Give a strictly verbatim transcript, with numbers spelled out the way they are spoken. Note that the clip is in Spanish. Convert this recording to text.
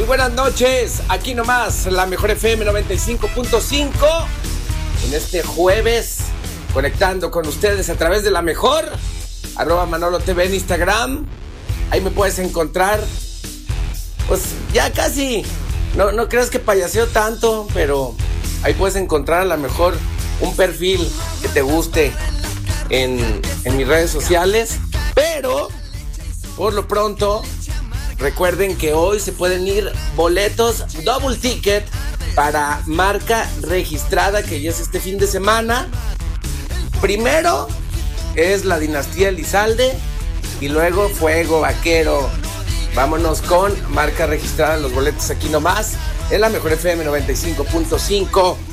buenas noches. Aquí nomás, la mejor F M noventa y cinco punto cinco. En este jueves, conectando con ustedes a través de la mejor. Arroba Manolo T V en Instagram. Ahí me puedes encontrar. Pues ya casi. No, no creas que payaseo tanto, pero ahí puedes encontrar a la mejor un perfil que te guste en, en mis redes sociales. Pero, por lo pronto, recuerden que hoy se pueden ir boletos double ticket para marca registrada, que ya es este fin de semana. Primero es la dinastía Elizalde y luego Fuego Vaquero. Vámonos con marca registrada, los boletos aquí nomás en la mejor F M noventa y cinco punto cinco.